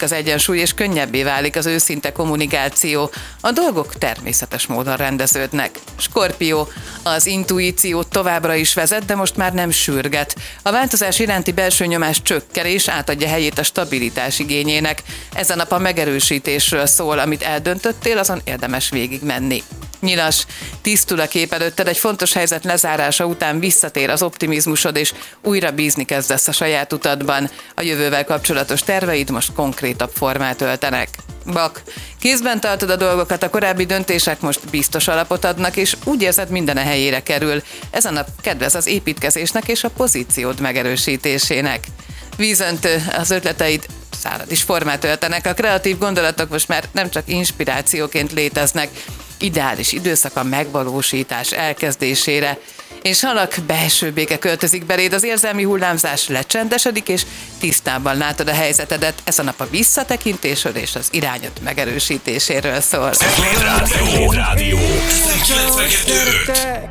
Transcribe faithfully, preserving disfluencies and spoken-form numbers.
az egyensúly, és könnyebbé válik az őszinte kommunikáció. A dolgok természetes módon rendeződnek. Skorpió, az intuíció továbbra is vezet, de most már nem sürget. A változás iránti belső nyomás csökken, és átadja helyét a stabilitás igényének. Ez a nap a megerősítésről szól, amit eldöntöttél, azon érdemes végigmenni. Nyilas, tisztul a kép előtted, egy fontos helyzet lezárása után visszatér az optimizmusod, és újra bízni kezdesz a saját utadban. A jövővel kapcsolatos terveid most konkrétabb formát öltenek. Bak, kézben tartod a dolgokat, a korábbi döntések most biztos alapot adnak, és úgy érzed, minden a helyére kerül. Ez a nap kedvez az építkezésnek és a pozíciód megerősítésének. Vízöntő, az ötleteid szárad is formát öltenek, a kreatív gondolatok most már nem csak inspirációként léteznek, ideális időszak a megvalósítás elkezdésére. És halak, belső béke költözik beléd, az érzelmi hullámzás lecsendesedik, és tisztában látod a helyzetedet. Ez a nap a visszatekintésről és az irányod megerősítéséről szól. Rádió. Rádió.